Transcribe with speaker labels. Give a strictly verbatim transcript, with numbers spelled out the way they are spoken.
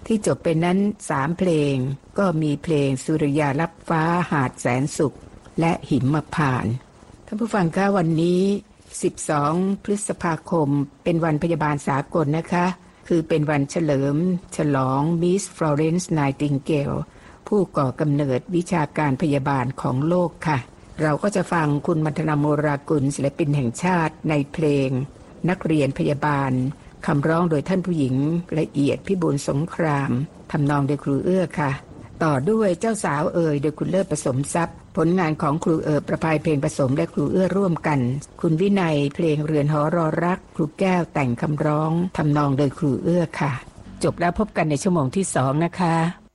Speaker 1: ที่จบเป็นนั้นสามเพลงก็มีเพลงสุริยาลับฟ้าหาดแสนสุขและหิมพานต์ท่านผู้ฟังคะวันนี้สิบสองพฤษภาคมเป็นวันพยาบาลสากลนะคะคือเป็นวันเฉลิมฉลองมิสฟลอเรนซ์ไนติงเกลผู้ก่อกำเนิดวิชาการพยาบาลของโลกค่ะเราก็จะฟังคุณมัทนาโมรากุลศิลปินแห่งชาติในเพลงนักเรียนพยาบาลคำร้องโดยท่านผู้หญิงละเอียดพิบูลสงครามทำนองโดยครูเอื้อค่ะต่อด้วยเจ้าสาวเอ่ยโดยคุณเลิศผสมทรัพย์ผลงานของครูเอ๋อประภัยเพลงผสมและครูเอื้อร่วมกันคุณวินัยเพลงเรือนหอรอรักครูแก้วแต่งคำร้องทำนองโดยครูเอื้อค่ะจบแล้วพบกันในชั่วโมงที่สองนะคะ